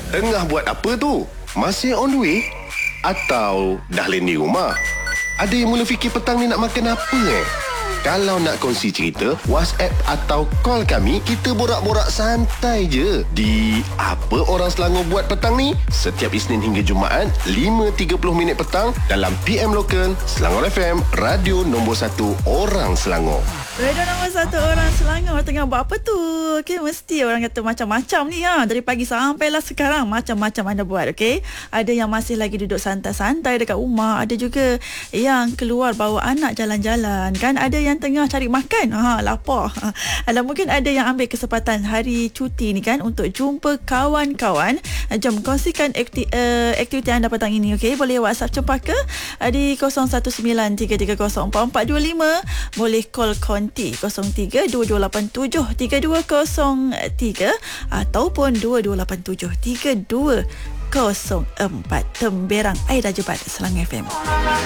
Tengah buat apa tu? Masih on the way? Atau dah landing rumah? Ada yang mula fikir petang ni nak makan apa Kalau nak kongsi cerita, WhatsApp atau call kami, kita borak-borak santai je. Di Apa Orang Selangor Buat Petang ni, setiap Isnin hingga Jumaat, 5.30 petang dalam PM Lokal, Selangor FM, radio nombor 1 orang Selangor. Radio nombor 1 orang Selangor tengah buat apa tu? Okey, mesti orang kata macam-macam ni Dari pagi sampailah sekarang macam-macam anda buat, okey? Ada yang masih lagi duduk santai-santai dekat rumah, ada juga yang keluar bawa anak jalan-jalan kan, ada yang tengah cari makan, lapar. Mungkin ada yang ambil kesempatan hari cuti ni kan untuk jumpa kawan-kawan. Jom kongsikan aktiviti anda petang ini, okey? Boleh WhatsApp cempaka di 0193304425, boleh call konti 0322873203 ataupun 22873204. Temberang Aida Jebat, Selangor FM.